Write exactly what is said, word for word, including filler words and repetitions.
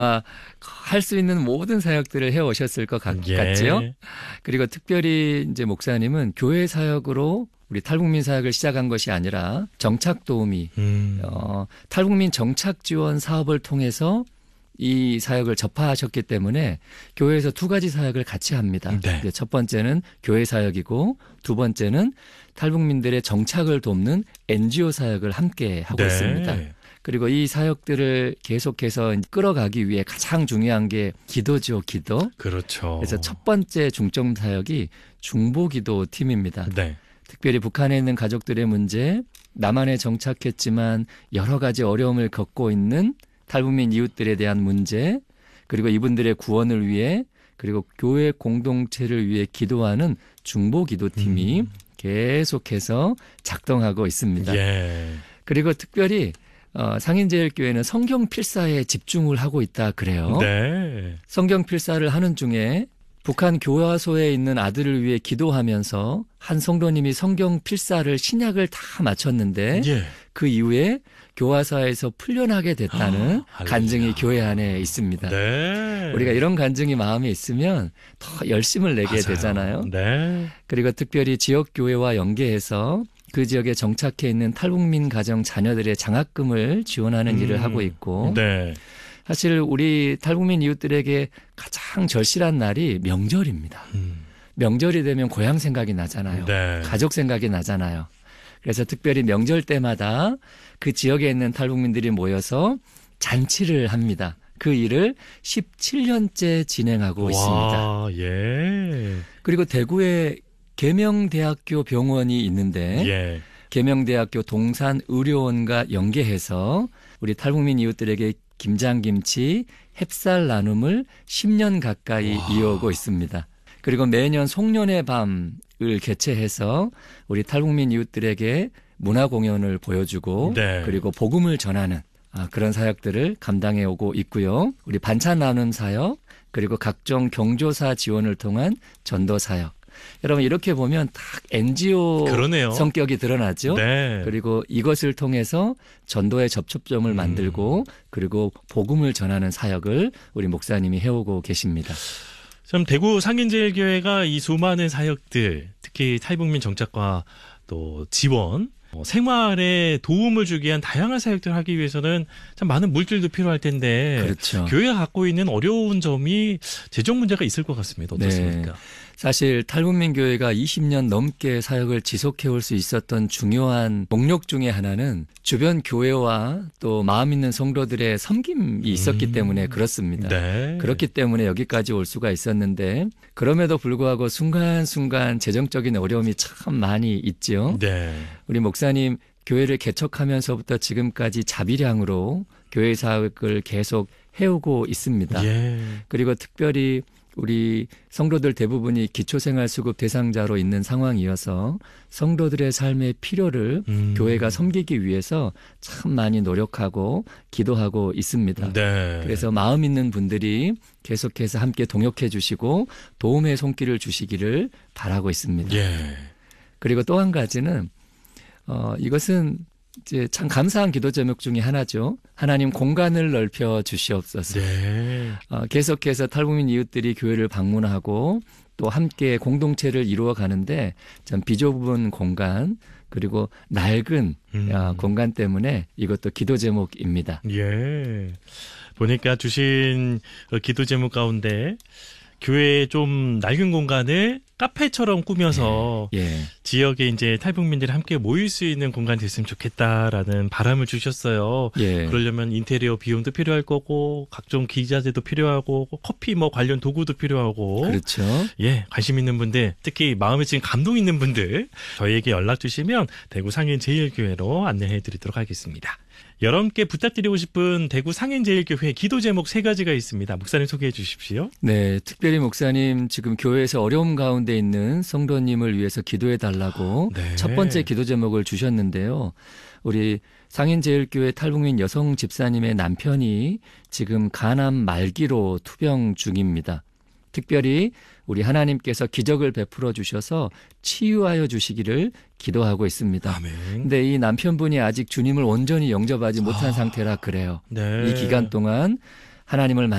아, 할 수 있는 모든 사역들을 해 오셨을 것 같, 예. 같지요. 그리고 특별히 이제 목사님은 교회 사역으로 우리 탈북민 사역을 시작한 것이 아니라 정착 도우미, 음. 어, 탈북민 정착 지원 사업을 통해서 이 사역을 접하셨기 때문에 교회에서 두 가지 사역을 같이 합니다. 네. 첫 번째는 교회 사역이고 두 번째는 탈북민들의 정착을 돕는 엔지오 사역을 함께 하고 네. 있습니다. 그리고 이 사역들을 계속해서 끌어가기 위해 가장 중요한 게 기도죠, 기도. 그렇죠. 그래서 첫 번째 중점 사역이 중보기도 팀입니다. 네. 특별히 북한에 있는 가족들의 문제, 남한에 정착했지만 여러 가지 어려움을 겪고 있는 탈북민 이웃들에 대한 문제, 그리고 이분들의 구원을 위해 그리고 교회 공동체를 위해 기도하는 중보기도팀이 음. 계속해서 작동하고 있습니다. 예. 그리고 특별히 어, 상인제일교회는 성경 필사에 집중을 하고 있다 그래요. 네. 성경 필사를 하는 중에 북한 교화소에 있는 아들을 위해 기도하면서 한 성도님이 성경 필사를 신약을 다 마쳤는데 예. 그 이후에 교화사에서 풀려나게 됐다는 아, 간증이 교회 안에 있습니다. 네. 우리가 이런 간증이 마음에 있으면 더 열심을 내게 맞아요. 되잖아요. 네. 그리고 특별히 지역교회와 연계해서 그 지역에 정착해 있는 탈북민 가정 자녀들의 장학금을 지원하는 음. 일을 하고 있고 네. 사실 우리 탈북민 이웃들에게 가장 절실한 날이 명절입니다. 음. 명절이 되면 고향 생각이 나잖아요. 네. 가족 생각이 나잖아요. 그래서 특별히 명절 때마다 그 지역에 있는 탈북민들이 모여서 잔치를 합니다. 그 일을 십칠 년째 진행하고 와, 있습니다. 예. 그리고 대구에 계명대학교 병원이 있는데 예. 계명대학교 동산의료원과 연계해서 우리 탈북민 이웃들에게 김장김치, 햅쌀 나눔을 십 년 가까이 와. 이어오고 있습니다. 그리고 매년 송년회 밤을 개최해서 우리 탈북민 이웃들에게 문화 공연을 보여주고 네. 그리고 복음을 전하는 그런 사역들을 감당해 오고 있고요. 우리 반찬 나눔 사역 그리고 각종 경조사 지원을 통한 전도 사역. 여러분 이렇게 보면 딱 엔지오 그러네요. 성격이 드러나죠. 네. 그리고 이것을 통해서 전도의 접촉점을 만들고 음. 그리고 복음을 전하는 사역을 우리 목사님이 해오고 계십니다. 참 대구 상인제일교회가 이 수많은 사역들, 특히 탈북민 정착과 또 지원, 어, 생활에 도움을 주기 위한 다양한 사역들을 하기 위해서는 참 많은 물질도 필요할 텐데 그렇죠. 교회가 갖고 있는 어려운 점이 재정 문제가 있을 것 같습니다. 어떻습니까? 네. 사실 탈북민 교회가 이십 년 넘게 사역을 지속해올 수 있었던 중요한 목록 중에 하나는 주변 교회와 또 마음 있는 성도들의 섬김이 있었기 음. 때문에 그렇습니다. 네. 그렇기 때문에 여기까지 올 수가 있었는데 그럼에도 불구하고 순간순간 재정적인 어려움이 참 많이 있죠. 네. 우리 목사님 교회를 개척하면서부터 지금까지 자비량으로 교회 사역을 계속 해오고 있습니다. 예. 그리고 특별히 우리 성도들 대부분이 기초생활수급 대상자로 있는 상황이어서 성도들의 삶의 필요를 음. 교회가 섬기기 위해서 참 많이 노력하고 기도하고 있습니다. 네. 그래서 마음 있는 분들이 계속해서 함께 동역해 주시고 도움의 손길을 주시기를 바라고 있습니다. 예. 그리고 또 한 가지는 어, 이것은 이제 참 감사한 기도 제목 중에 하나죠. 하나님 공간을 넓혀 주시옵소서. 네. 어, 계속해서 탈북민 이웃들이 교회를 방문하고 또 함께 공동체를 이루어 가는데 참 비좁은 공간 그리고 낡은 음. 어, 공간 때문에 이것도 기도 제목입니다. 예. 보니까 주신 기도 제목 가운데 교회의 좀 낡은 공간을 카페처럼 꾸며서 예, 예. 지역에 이제 탈북민들이 함께 모일 수 있는 공간이 됐으면 좋겠다라는 바람을 주셨어요. 예. 그러려면 인테리어 비용도 필요할 거고 각종 기자재도 필요하고 커피 뭐 관련 도구도 필요하고 그렇죠. 예, 관심 있는 분들 특히 마음에 지금 감동 있는 분들 저희에게 연락 주시면 대구 상인제일교회로 안내해 드리도록 하겠습니다. 여러분께 부탁드리고 싶은 대구 상인제일교회 기도 제목 세 가지가 있습니다. 목사님 소개해 주십시오. 네, 특별히 목사님 지금 교회에서 어려움 가운데 있는 성도님을 위해서 기도해 달라고 네. 첫 번째 기도 제목을 주셨는데요. 우리 상인제일교회 탈북민 여성 집사님의 남편이 지금 간암 말기로 투병 중입니다. 특별히 우리 하나님께서 기적을 베풀어 주셔서 치유하여 주시기를 기도하고 있습니다. 그런데 이 남편분이 아직 주님을 온전히 영접하지 못한 아, 상태라 그래요. 네. 이 기간 동안 하나님을